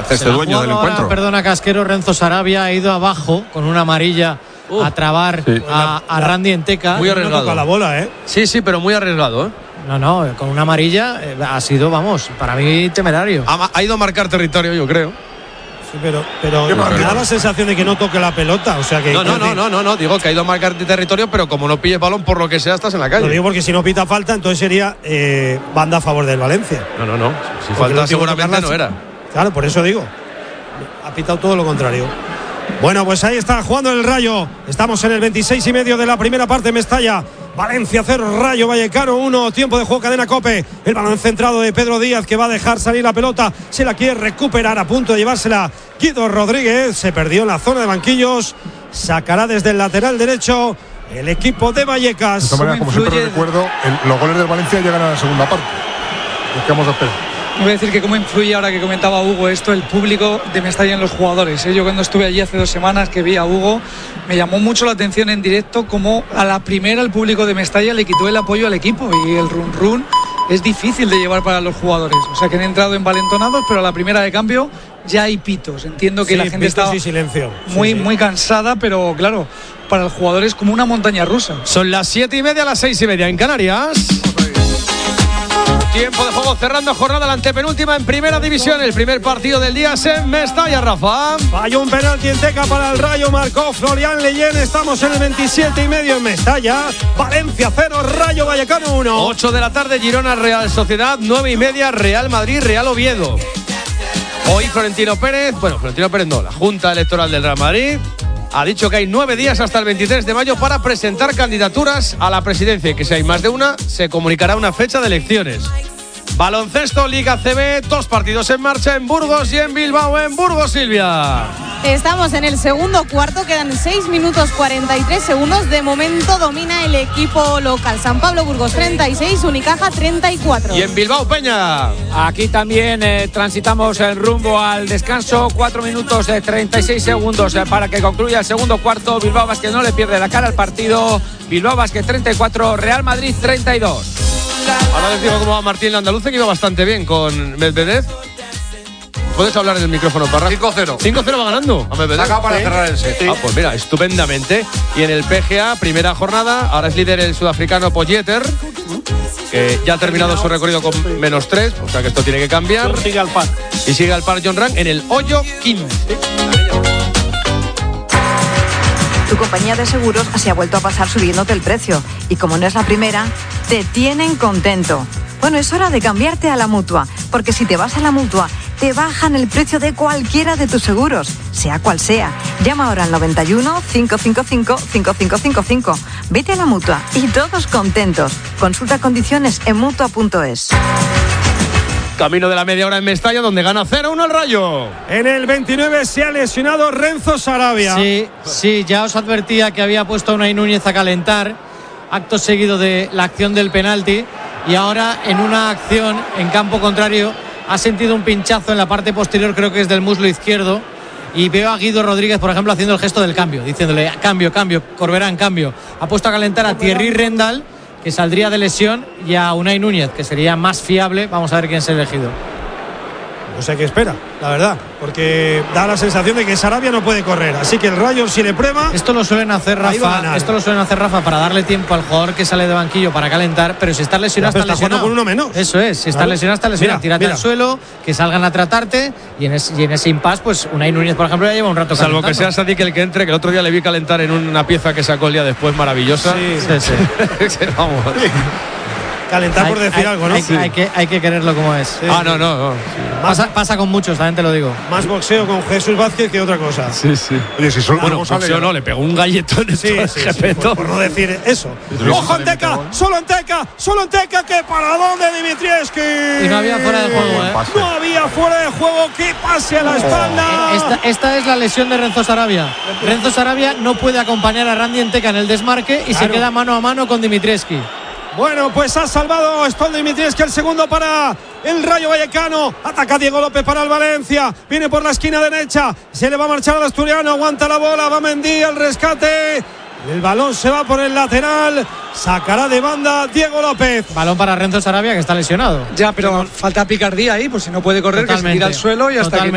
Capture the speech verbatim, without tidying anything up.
este dueño del ahora, encuentro. Perdona, Casquero, Renzo Sarabia ha ido abajo con una amarilla uh, a trabar sí. a, a Randy Enteca. Muy arriesgado. No toca la bola, ¿eh? Sí, sí, pero muy arriesgado, ¿eh? No, no, con una amarilla eh, ha sido, vamos, para mí temerario. Ha, ha ido a marcar territorio, yo creo. Sí, pero, pero me da la sensación de que no toque la pelota, o sea que… No, no, no, no, no, no, digo que ha ido a marcar territorio, pero como no pilles balón, por lo que sea, estás en la calle. Lo digo porque si no pita falta, entonces sería eh, banda a favor del Valencia. No, no, no, si falta seguramente no era. Claro, por eso digo, ha pitado todo lo contrario. Bueno, pues ahí está jugando el Rayo. Estamos en el veintiséis y medio de la primera parte. Mestalla, Valencia cero, Rayo Vallecano uno. Tiempo de juego, cadena COPE. El balón centrado de Pedro Díaz, que va a dejar salir la pelota. Se la quiere recuperar, a punto de llevársela Guido Rodríguez. Se perdió en la zona de banquillos. Sacará desde el lateral derecho el equipo de Vallecas. De todas maneras, como siempre recuerdo, el, los goles del Valencia llegan a la segunda parte. Los que vamos a esperar. Voy a decir que cómo influye, ahora que comentaba Hugo esto, el público de Mestalla en los jugadores, ¿eh? Yo cuando estuve allí hace dos semanas que vi a Hugo, me llamó mucho la atención en directo cómo a la primera el público de Mestalla le quitó el apoyo al equipo, y el run run es difícil de llevar para los jugadores. O sea que han entrado envalentonados, pero a la primera de cambio ya hay pitos. Entiendo que sí, la gente está silencio. muy, sí, sí. muy cansada, pero claro, para el jugador es como una montaña rusa. Son las siete y media, las seis y media en Canarias. Tiempo de juego cerrando jornada, la antepenúltima en primera división. El primer partido del día es en Mestalla, Rafa. Falló un penalti en Teca para el Rayo, marcó Florian Leyen. Estamos en el veintisiete y medio en Mestalla. Valencia cero, Rayo Vallecano uno. ocho de la tarde, Girona Real Sociedad. nueve y media, Real Madrid Real Oviedo. Hoy Florentino Pérez, bueno, Florentino Pérez no, la Junta Electoral del Real Madrid ha dicho que hay nueve días hasta el veintitrés de mayo para presentar candidaturas a la presidencia, y que si hay más de una, se comunicará una fecha de elecciones. Baloncesto, Liga C B, dos partidos en marcha en Burgos y en Bilbao. En Burgos, Silvia. Estamos en el segundo cuarto, quedan seis minutos cuarenta y tres segundos. De momento domina el equipo local. San Pablo Burgos treinta y seis, Unicaja treinta y cuatro. Y en Bilbao, Peña. Aquí también eh, transitamos el rumbo al descanso. cuatro minutos eh, treinta y seis segundos eh, para que concluya el segundo cuarto. Bilbao Basket no le pierde la cara al partido. Bilbao Basket treinta y cuatro, Real Madrid treinta y dos. Ahora les digo cómo va Martín Landaluce, que iba bastante bien con Medvedev. ¿Puedes hablar en el micrófono, Parra? cinco cero. cinco cero va ganando a Medvedev. Acaba para cerrar el set. Ah, pues mira, estupendamente. Y en el P G A, primera jornada, ahora es líder el sudafricano Poyeter, que ya ha terminado su recorrido con menos tres, o sea que esto tiene que cambiar. Sigue al par. Y sigue al par John Rang en el hoyo quince. Tu compañía de seguros se ha vuelto a pasar subiéndote el precio. Y como no es la primera, te tienen contento. Bueno, es hora de cambiarte a la Mutua, porque si te vas a la Mutua, te bajan el precio de cualquiera de tus seguros, sea cual sea. Llama ahora al noventa y uno, cinco cinco cinco, cinco cinco cinco cinco. Vete a la Mutua y todos contentos. Consulta condiciones en mutua punto es. Camino de la media hora en Mestalla, donde gana cero uno el Rayo. En el veintinueve se ha lesionado Renzo Sarabia. Sí, sí, ya os advertía que había puesto a Unai Núñez a calentar, acto seguido de la acción del penalti, y ahora en una acción en campo contrario ha sentido un pinchazo en la parte posterior, creo que es del muslo izquierdo, y veo a Guido Rodríguez, por ejemplo, haciendo el gesto del cambio, diciéndole cambio, cambio, Corberán, cambio. Ha puesto a calentar a Thierry Rendal, que saldría de lesión, y a Unai Núñez, que sería más fiable. Vamos a ver quién es elegido. O sea que espera, la verdad, porque da la sensación de que Sarabia no puede correr, así que el Rayo, si le prueba… Esto lo suelen hacer, Rafa, esto lo suelen hacer, Rafa, para darle tiempo al jugador que sale de banquillo para calentar, pero si estás lesionado, ya, está, está lesionado. con uno menos. Eso es, si estás claro. lesionado, está lesionado. Mira, Tírate mira. al suelo, que salgan a tratarte, y en, ese, y en ese impasse, pues Unai Núñez, por ejemplo, ya lleva un rato Salvo calentando. que sea Sadik el que entre, que el otro día le vi calentar en una pieza que sacó el día después, maravillosa. Sí, sí, sí. Vamos. Sí. Calentar hay, por decir hay, algo, ¿no? Hay, Sí. hay, que, hay que quererlo como es. Sí. Ah, no, no, no. Sí. Pasa, pasa con muchos, también te lo digo. Más boxeo con Jesús Vázquez que otra cosa. Sí, sí. Oye, si solo Bueno, sale, boxeo no, le pegó un galletón en Sí, todo el sí, sí, respeto. por, por no decir eso. ¡Ojo en Teca! ¡Solo en Teca! ¡Solo en Teca! ¡Qué paradón de Dimitrievski! Y no había fuera de juego, ¿eh? No había fuera de juego. ¡Qué pase a la espalda! Esta, esta es la lesión de Renzo Sarabia. Renzo Sarabia no puede acompañar a Randy Enteca en el desmarque y Claro. se queda mano a mano con Dimitrievski. Bueno, pues ha salvado Stoldo Dimitrievski, el segundo para el Rayo Vallecano. Ataca Diego López para el Valencia. Viene por la esquina derecha. Se le va a marchar al asturiano. Aguanta la bola. Va Mendy al rescate. El balón se va por el lateral. Sacará de banda Diego López. Balón para Renzo Sarabia, que está lesionado. Ya, pero falta picardía ahí, pues si no puede correr, Totalmente. que se tira al suelo y hasta Totalmente. que